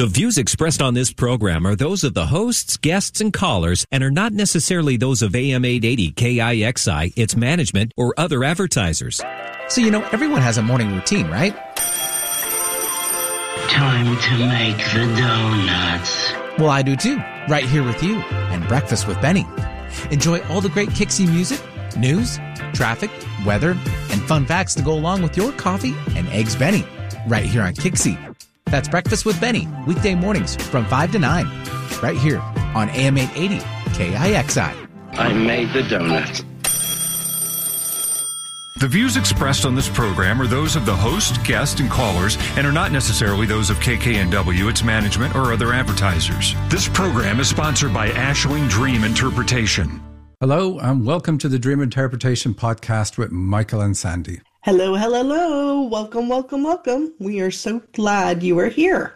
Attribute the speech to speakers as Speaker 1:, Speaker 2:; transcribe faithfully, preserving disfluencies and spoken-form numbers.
Speaker 1: The views expressed on this program are those of the hosts, guests, and callers and are not necessarily those of A M eight eighty K I X I, its management, or other advertisers.
Speaker 2: So, you know, everyone has a morning routine, right?
Speaker 3: Time to make the donuts.
Speaker 2: Well, I do too, right here with you and Breakfast with Benny. Enjoy all the great Kixie music, news, traffic, weather, and fun facts to go along with your coffee and eggs Benny, right here on Kixie. That's Breakfast with Benny, weekday mornings from five to nine, right here on A M eight eighty K I X I.
Speaker 3: I made the donuts.
Speaker 4: The views expressed on this program are those of the host, guest, and callers and are not necessarily those of K K N W, its management, or other advertisers. This program is sponsored by Ashling Dream Interpretation.
Speaker 5: Hello, and welcome to the Dream Interpretation Podcast with Michael and Sandy.
Speaker 6: Hello, hello, hello. Welcome, welcome, welcome. We are so glad you are here.